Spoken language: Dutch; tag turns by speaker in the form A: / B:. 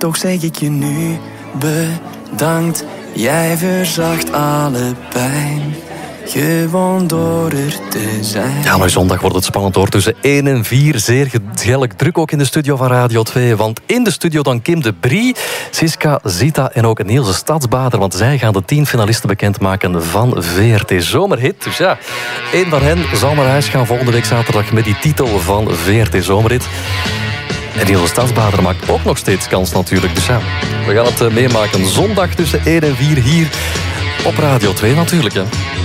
A: Toch zeg ik je nu bedankt. Jij verzacht alle pijn. Gewoon door er te zijn.
B: Ja, maar zondag wordt het spannend hoor. Tussen 1 en 4. Zeer gezellig druk ook in de studio van Radio 2. Want in de studio dan Kim de Brie, Siska, Zita en ook Niels de Stadsbader. Want zij gaan de 10 finalisten bekendmaken van VRT Zomerhit. Dus ja, één van hen zal naar huis gaan volgende week zaterdag met die titel van VRT Zomerhit. En Niels de Stadsbader maakt ook nog steeds kans natuurlijk. Dus ja, we gaan het meemaken zondag tussen 1 en 4 hier op Radio 2 natuurlijk. Hè.